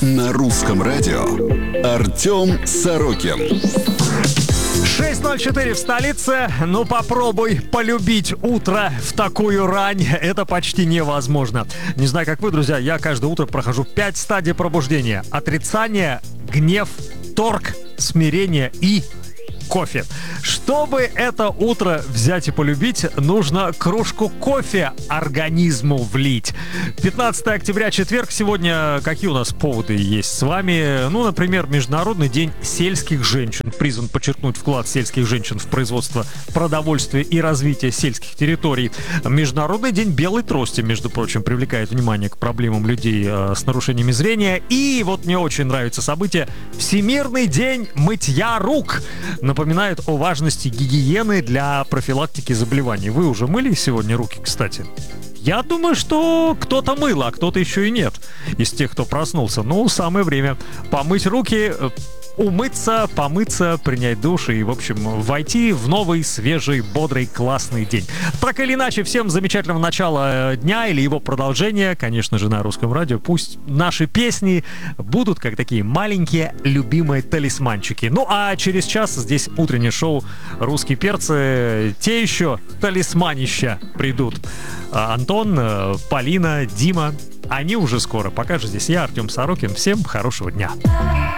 На русском радио Артем Сорокин. 6:04 в столице. Ну попробуй полюбить утро в такую рань. Это почти невозможно. Не знаю, как вы, друзья, я каждое утро прохожу 5 стадий пробуждения. Отрицание, гнев, торг, смирение и кофе. Чтобы это утро взять и полюбить, нужно кружку кофе организму влить. 15 октября, четверг. Сегодня какие у нас поводы есть с вами? Ну, например, Международный день сельских женщин. Призван подчеркнуть вклад сельских женщин в производство продовольствия и развитие сельских территорий. Международный день белой трости, между прочим, привлекает внимание к проблемам людей с нарушениями зрения. И вот мне очень нравится событие. Всемирный день мытья рук. Напоминает о важности гигиены для профилактики заболеваний. Вы уже мыли сегодня руки, кстати? Я думаю, что кто-то мыл, а кто-то еще и нет. Из тех, кто проснулся. Ну, самое время помыть руки, умыться, помыться, принять душ и, в общем, войти в новый, свежий, бодрый, классный день. Так или иначе, всем замечательного начала дня или его продолжения, конечно же, на русском радио. Пусть наши песни будут как такие маленькие любимые талисманчики. Ну, а через час здесь утреннее шоу «Русские перцы». Те еще талисманища придут. Антон, Полина, Дима. Они уже скоро. Пока же здесь я, Артем Сорокин. Всем хорошего дня.